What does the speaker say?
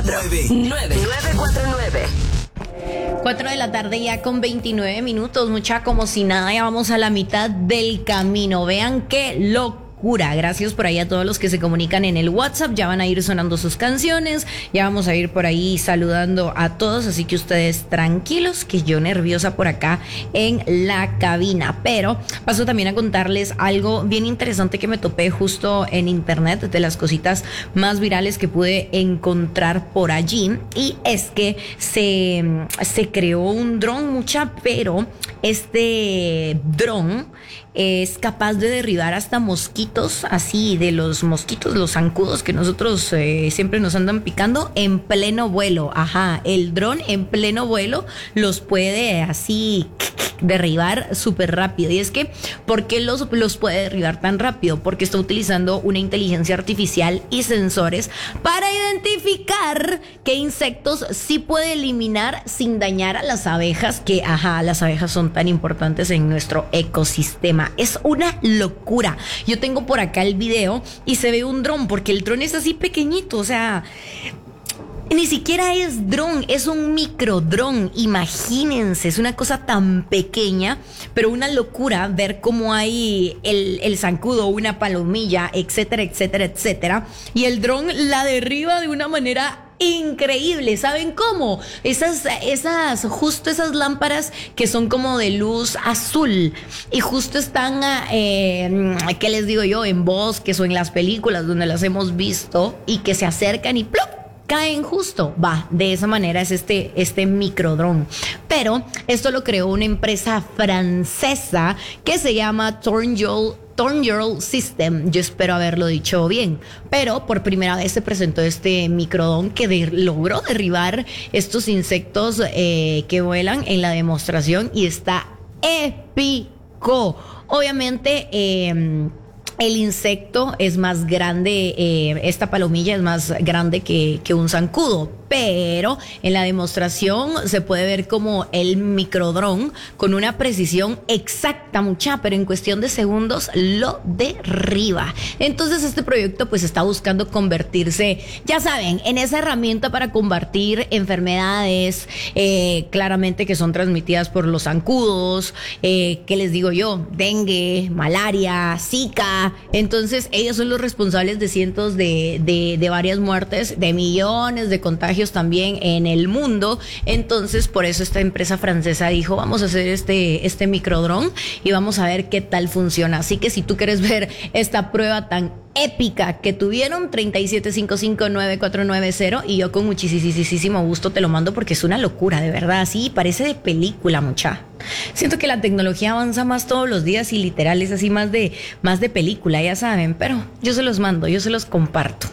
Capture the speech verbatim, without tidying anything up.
cuatro nueve nueve cuatro nueve. cuatro de la tarde ya con veintinueve minutos, mucha como si nada, ya vamos a la mitad del camino. Vean qué locura. Gracias por ahí a todos los que se comunican en el WhatsApp. Ya van a ir sonando sus canciones. Ya vamos a ir por ahí saludando a todos. Así que ustedes tranquilos, que yo nerviosa por acá en la cabina. Pero paso también a contarles algo bien interesante que me topé justo en internet, de las cositas más virales que pude encontrar por allí. Y es que se, se creó un dron, mucha, pero este dron es capaz de derribar hasta mosquitos, así de los mosquitos, los zancudos que nosotros eh, siempre nos andan picando en pleno vuelo. Ajá, el dron en pleno vuelo los puede así derribar súper rápido. Y es que, ¿por qué los, los puede derribar tan rápido? Porque está utilizando una inteligencia artificial y sensores para identificar qué insectos sí puede eliminar sin dañar a las abejas, que ajá, las abejas son tan importantes en nuestro ecosistema. Es una locura. Yo tengo por acá el video y se ve un dron, porque el dron es así pequeñito, o sea, ni siquiera es dron, es un microdrón. Imagínense, es una cosa tan pequeña, pero una locura ver cómo hay el, el zancudo, una palomilla, etcétera, etcétera, etcétera. Y el dron la derriba de una manera increíble. ¿Saben cómo? Esas, esas, justo esas lámparas que son como de luz azul y justo están, eh, ¿qué les digo yo? En bosques o en las películas donde las hemos visto y que se acercan y ¡plop! Caen justo. Va, de esa manera es este, este microdrón. Pero esto lo creó una empresa francesa que se llama Tornjol Tornjol System. Yo espero haberlo dicho bien. Pero por primera vez se presentó este microdrón que de, logró derribar estos insectos eh, que vuelan en la demostración y está épico. Obviamente, eh, el insecto es más grande, eh, esta palomilla es más grande que, que un zancudo, pero en la demostración se puede ver como el microdrón con una precisión exacta, mucha, pero en cuestión de segundos lo derriba. Entonces este proyecto pues está buscando convertirse, ya saben, en esa herramienta para combatir enfermedades eh, claramente que son transmitidas por los zancudos, eh, ¿qué les digo yo? Dengue, malaria, zika. Entonces ellos son los responsables de cientos de, de, de varias muertes, de millones de contagios también en el mundo. Entonces por eso esta empresa francesa dijo, vamos a hacer este, este microdrón y vamos a ver qué tal funciona. Así que si tú quieres ver esta prueba tan épica que tuvieron, treinta y siete cincuenta y cinco nueve cuatro nueve cero, y yo con muchísimo gusto te lo mando porque es una locura, de verdad, sí, parece de película, mucha. Siento que la tecnología avanza más todos los días y literal es así más de, más de película, ya saben, pero yo se los mando, yo se los comparto.